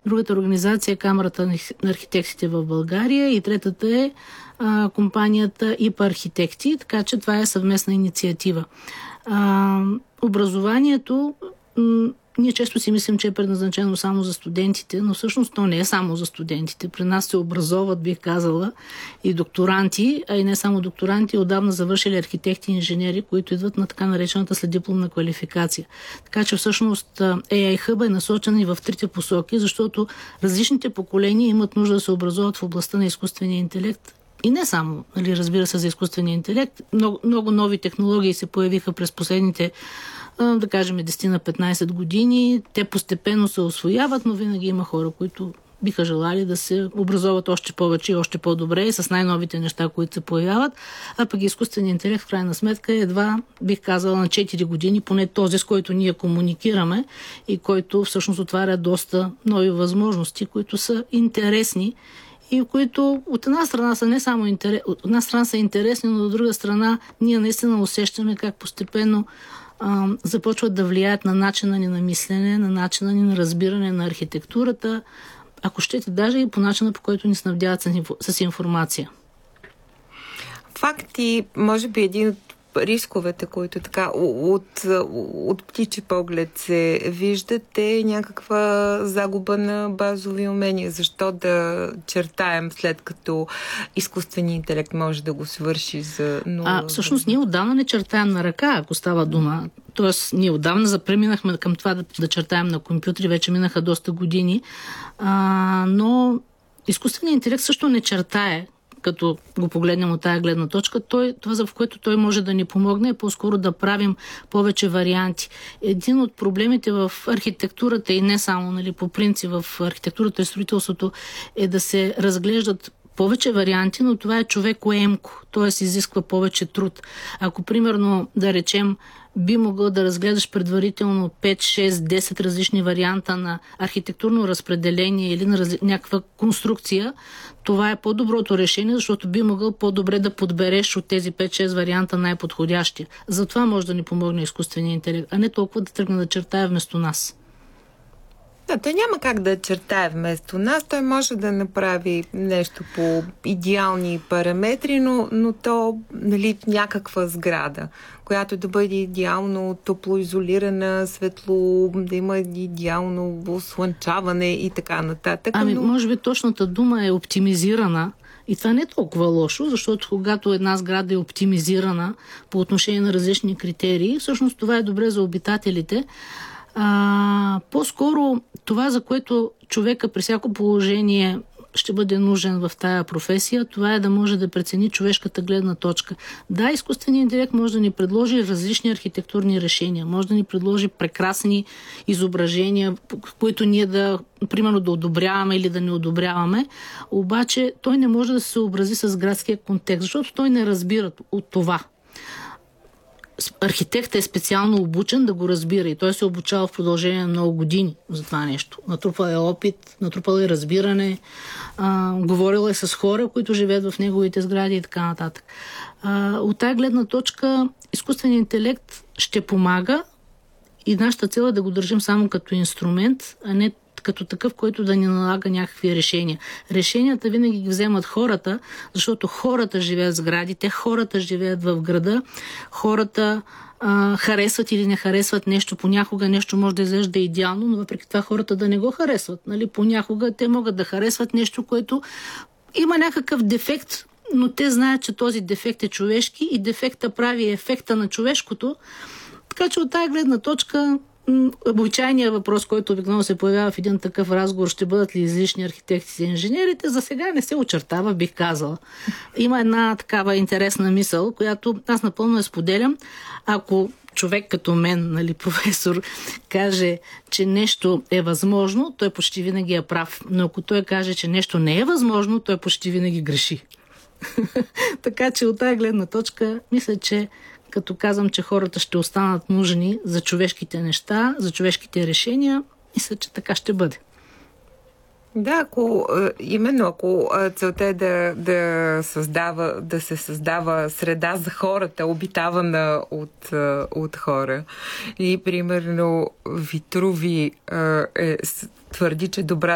другата организация е Камарата на архитектите в България и третата е компанията ИПА Архитекти, така че това е съвместна инициатива. Образованието, ние често си мислим, че е предназначено само за студентите, но всъщност то не е само за студентите. При нас се образоват, бих казала, и докторанти, а и не само докторанти, отдавна завършили архитекти и инженери, които идват на така наречената следдипломна квалификация. Така че всъщност AI Hub е насочен и в трите посоки, защото различните поколения имат нужда да се образоват в областта на изкуствения интелект. И не само, разбира се, за изкуствения интелект. Много нови технологии се появиха през последните, да кажем, 10 на 15 години. Те постепенно се усвояват, но винаги има хора, които биха желали да се образоват още повече и още по-добре с най-новите неща, които се появяват. А пък изкуственият интелект, в крайна сметка, е едва, бих казала, на 4 години, поне този, с който ние комуникираме и който всъщност отваря доста нови възможности, които са интересни и които от една страна са не само от една страна са интересни, но от друга страна ние наистина усещаме как постепенно започват да влияят на начина ни на мислене, на начина ни на разбиране на архитектурата, ако щете, даже и по начина, по който ни снабдяват с информация. Факти, може би един от рисковете, които така от птичи поглед се виждат, е някаква загуба на базови умения. Защо да чертаем, след като изкуственият интелект може да го свърши за 0? Всъщност ние отдавна не чертаем на ръка, ако става дума. Тоест, ние отдавна запреминахме към това да чертаем на компютри, вече минаха доста години, но изкуственият интелект също не чертае, като го погледнем от тая гледна точка. Това, в което той може да ни помогне, е по-скоро да правим повече варианти. Един от проблемите в архитектурата и не само, по принцип в архитектурата и строителството е да се разглеждат повече варианти, но това е човекоемко, т.е. изисква повече труд. Ако, примерно, да речем, би могъл да разгледаш предварително 5, 6, 10 различни варианта на архитектурно разпределение или на някаква конструкция, това е по-доброто решение, защото би могъл по-добре да подбереш от тези 5-6 варианта най-подходящия. Затова може да ни помогне изкуственият интелект, а не толкова да тръгне да чертае вместо нас. Да, той няма как да чертае вместо нас. Той може да направи нещо по идеални параметри, но то, някаква сграда, която да бъде идеално топлоизолирана, светло, да има идеално ослънчаване и така нататък. Може би точната дума е оптимизирана. И това не е толкова лошо, защото когато една сграда е оптимизирана по отношение на различни критерии, всъщност това е добре за обитателите. По-скоро това, за което човека при всяко положение ще бъде нужен в тая професия, това е да може да прецени човешката гледна точка. Да, изкуственият интелект може да ни предложи различни архитектурни решения, може да ни предложи прекрасни изображения, които ние примерно да одобряваме или да не одобряваме, обаче той не може да се съобрази с градския контекст, защото той не разбира от това. Архитектът е специално обучен да го разбира и той се обучава в продължение на много години за това нещо. Натрупал е опит, натрупал е разбиране, говорил е с хора, които живеят в неговите сгради и така нататък. От тая гледна точка изкуственият интелект ще помага и нашата цел е да го държим само като инструмент, а не като такъв, който да ни налага някакви решения. Решенията винаги ги вземат хората, защото хората живеят в сградите, хората живеят в града, хората харесват или не харесват нещо. Понякога нещо може да изглежда идеално, но въпреки това хората да не го харесват. Понякога те могат да харесват нещо, което има някакъв дефект, но те знаят, че този дефект е човешки и дефекта прави ефекта на човешкото. Така че от тая гледна точка обичайният въпрос, който обикновено се появява в един такъв разговор, ще бъдат ли излишни архитектите и инженерите, за сега не се очертава, бих казала. Има една такава интересна мисъл, която аз напълно я споделям. Ако човек като мен, професор, каже, че нещо е възможно, той почти винаги е прав. Но ако той каже, че нещо не е възможно, той почти винаги греши. Така че от тая гледна точка, мисля, че като казвам, че хората ще останат нужни за човешките неща, за човешките решения, мисля, че така ще бъде. Да, ако целта е да се създава среда за хората, обитавана от хора. И примерно Витруви твърди, че добра